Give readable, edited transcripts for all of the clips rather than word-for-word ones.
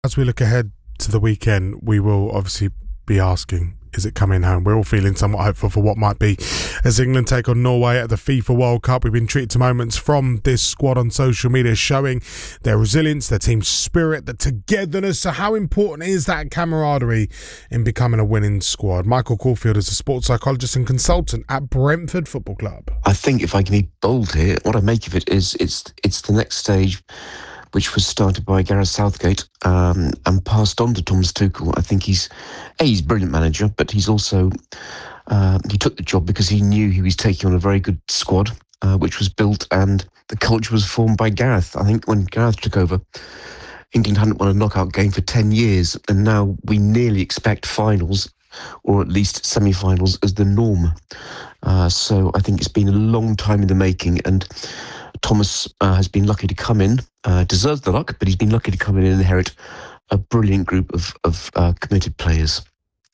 As we look ahead to the weekend, we will obviously be asking, is it coming home? We're all feeling somewhat hopeful for what might be as England take on Norway at the FIFA World Cup. We've been treated to moments from this squad on social media showing their resilience, their team spirit, the togetherness. So how important is that camaraderie in becoming a winning squad? Michael Caulfield is a sports psychologist and consultant at Brentford Football Club. I think if I can be bold here, what I make of it is it's the next stage, which was started by Gareth Southgate and passed on to Thomas Tuchel. I think he's a brilliant manager, but he's also, he took the job because he knew he was taking on a very good squad, which was built, and the culture was formed by Gareth. I think when Gareth took over, England hadn't won a knockout game for 10 years, and now we nearly expect finals, or at least semi-finals, as the norm. So I think it's been a long time in the making, and Thomas has been lucky to come in, deserves the luck, but he's been lucky to come in and inherit a brilliant group of committed players.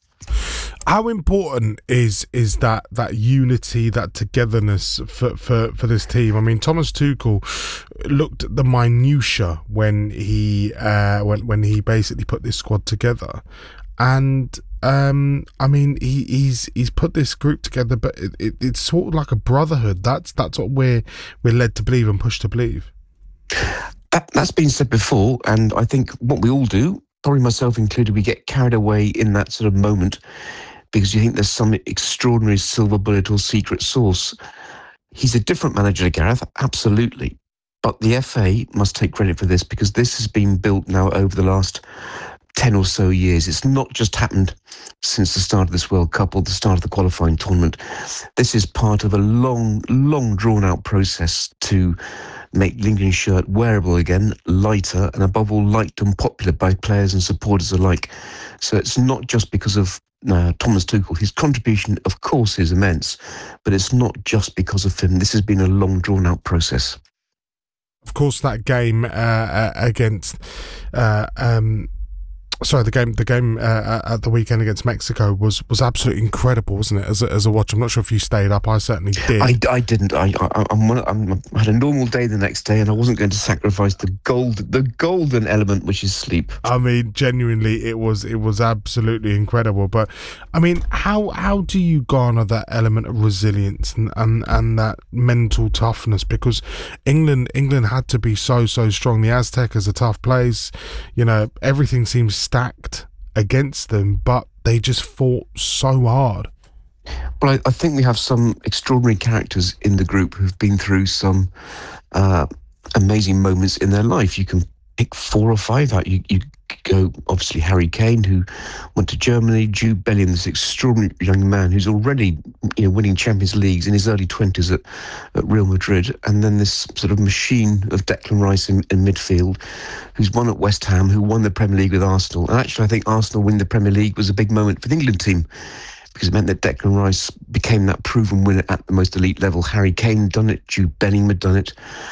How important is that unity, that togetherness for this team? I mean, Thomas Tuchel looked at the minutiae when he basically put this squad together, and I mean, he's put this group together, but it's sort of like a brotherhood. That's what we're led to believe and pushed to believe. That's been said before, and I think what we all do, probably myself included, we get carried away in that sort of moment because you think there's some extraordinary silver bullet or secret sauce. He's a different manager to Gareth, absolutely, but the FA must take credit for this because this has been built now over the last 10 or so years. It's not just happened since the start of this World Cup or the start of the qualifying tournament. This is part of a long drawn out process to make the England shirt wearable again, lighter, and above all liked and popular by players and supporters alike. So it's not just because of Thomas Tuchel. His contribution, of course, is immense, but it's not just because of him. This has been a long drawn out process. Of course, that game against the game at the weekend against Mexico was absolutely incredible, wasn't it? As a watch, I'm not sure if you stayed up. I certainly did. I didn't. I had a normal day the next day, and I wasn't going to sacrifice the golden element, which is sleep. I mean, genuinely, it was absolutely incredible. But I mean, how do you garner that element of resilience and that mental toughness? Because England had to be so strong. The Aztecas are tough place. You know, everything seems stacked against them, but they just fought so hard. Well, I think we have some extraordinary characters in the group who've been through some amazing moments in their life. You can pick 4 or 5 out. You go, obviously, Harry Kane, who went to Germany, Jude Bellingham, this extraordinary young man who's already winning Champions Leagues in his early 20s at Real Madrid, and then this sort of machine of Declan Rice in midfield, who's won at West Ham, who won the Premier League with Arsenal. And actually, I think Arsenal winning the Premier League was a big moment for the England team, because it meant that Declan Rice became that proven winner at the most elite level. Harry Kane had done it, Jude Bellingham had done it.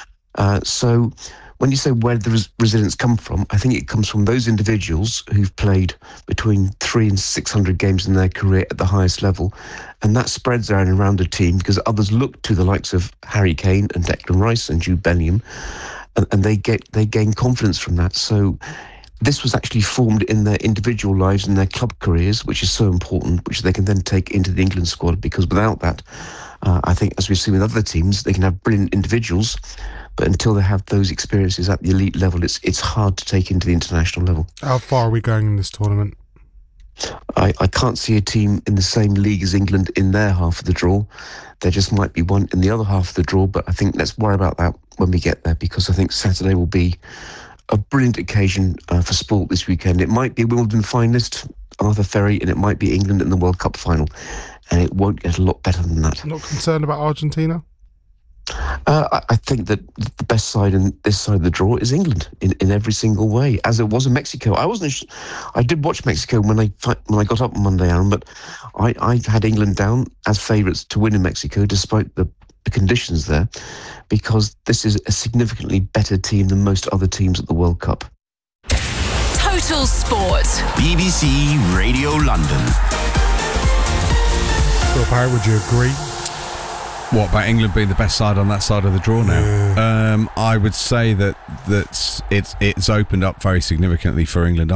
So when you say where the resilience come from, I think it comes from those individuals who've played between 300 and 600 games in their career at the highest level, and that spreads out around the team because others look to the likes of Harry Kane and Declan Rice and Jude Bellingham, and they gain confidence from that. So this was actually formed in their individual lives and their club careers, which is so important, which they can then take into the England squad, because without that, I think, as we've seen with other teams, they can have brilliant individuals, but until they have those experiences at the elite level, it's hard to take into the international level. How far are we going in this tournament? I can't see a team in the same league as England in their half of the draw. There just might be one in the other half of the draw, but I think let's worry about that when we get there, because I think Saturday will be a brilliant occasion for sport this weekend. It might be Wimbledon finalist Arthur Ferry, and it might be England in the World Cup final, and it won't get a lot better than that. Not concerned about Argentina? I think that the best side in this side of the draw is England in every single way, as it was in Mexico. I did watch Mexico when I got up on Monday, Aaron, but I had England down as favourites to win in Mexico, despite the conditions there, because this is a significantly better team than most other teams at the World Cup. Total Sport. BBC Radio London. Phil Parry, would you agree? What about England being the best side on that side of the draw now? I would say that it's opened up very significantly for England.